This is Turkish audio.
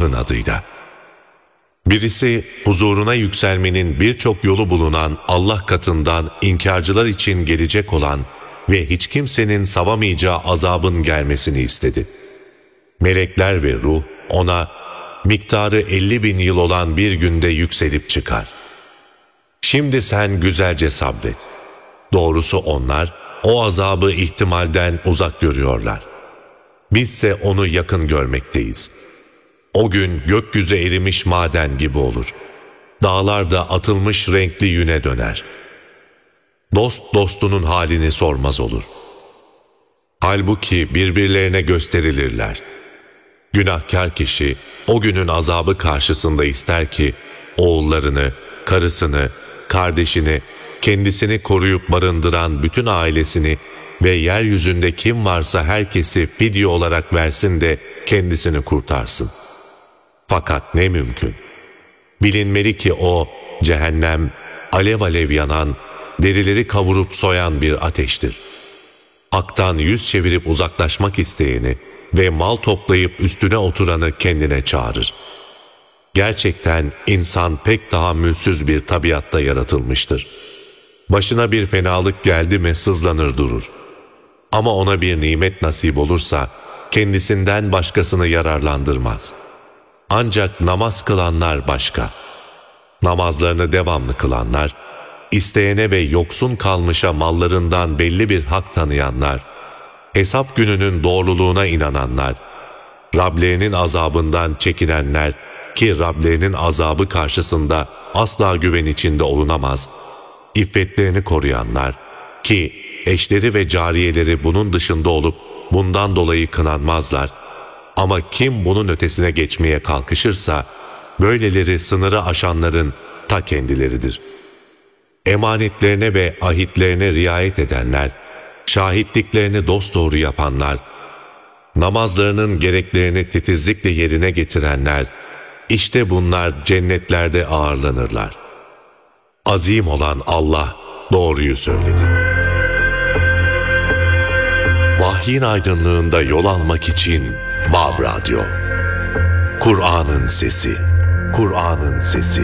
Allah'ın adıyla. Birisi huzuruna yükselmenin birçok yolu bulunan Allah katından inkarcılar için gelecek olan ve hiç kimsenin savamayacağı azabın gelmesini istedi. Melekler ve ruh ona miktarı 50.000 yıl olan bir günde yükselip çıkar. Şimdi sen güzelce sabret. Doğrusu onlar o azabı ihtimalden uzak görüyorlar. Bizse onu yakın görmekteyiz. O gün gökyüzü erimiş maden gibi olur. Dağlar da atılmış renkli yüne döner. Dost dostunun halini sormaz olur. Halbuki birbirlerine gösterilirler. Günahkar kişi o günün azabı karşısında ister ki oğullarını, karısını, kardeşini, kendisini koruyup barındıran bütün ailesini ve yeryüzünde kim varsa herkesi fidye olarak versin de kendisini kurtarsın. Fakat ne mümkün. Bilinmeli ki o cehennem alev alev yanan, derileri kavurup soyan bir ateştir. Hak'tan yüz çevirip uzaklaşmak isteyeni ve mal toplayıp üstüne oturanı kendine çağırır. Gerçekten insan pek tahammülsüz bir tabiatta yaratılmıştır. Başına bir fenalık geldi mi sızlanır durur. Ama ona bir nimet nasip olursa kendisinden başkasını yararlandırmaz. Ancak namaz kılanlar başka. Namazlarını devamlı kılanlar, isteyene ve yoksun kalmışa mallarından belli bir hak tanıyanlar, hesap gününün doğruluğuna inananlar, Rablerinin azabından çekinenler ki Rablerinin azabı karşısında asla güven içinde olunamaz, iffetlerini koruyanlar ki eşleri ve cariyeleri bunun dışında olup bundan dolayı kınanmazlar. Ama kim bunun ötesine geçmeye kalkışırsa, böyleleri sınırı aşanların ta kendileridir. Emanetlerine ve ahitlerine riayet edenler, şahitliklerini dosdoğru yapanlar, namazlarının gereklerini titizlikle yerine getirenler, işte bunlar cennetlerde ağırlanırlar. Azim olan Allah doğruyu söyledi. Vahyin aydınlığında yol almak için Vav Radyo. Kur'an'ın sesi. Kur'an'ın sesi.